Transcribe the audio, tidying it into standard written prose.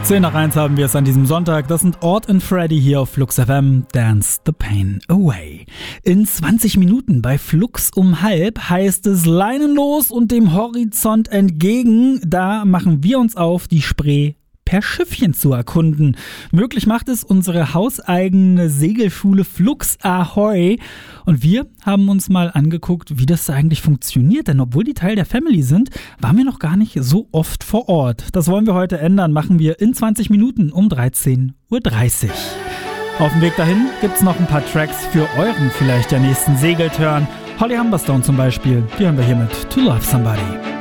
10 nach 1 haben wir es an diesem Sonntag. Das sind Ort und Freddy hier auf Flux FM. Dance the Pain Away. In 20 Minuten bei Flux um halb heißt es Leinen los und dem Horizont entgegen. Da machen wir uns auf, die Spree per Schiffchen zu erkunden. Möglich macht es unsere hauseigene Segelschule Flux Ahoy. Und wir haben uns mal angeguckt, wie das eigentlich funktioniert. Denn obwohl die Teil der Family sind, waren wir noch gar nicht so oft vor Ort. Das wollen wir heute ändern. Machen wir in 20 Minuten um 13.30 Uhr. Auf dem Weg dahin gibt's noch ein paar Tracks für euren vielleicht der nächsten Segelturn. Holly Humberstone zum Beispiel. Die hören wir hier mit To Love Somebody.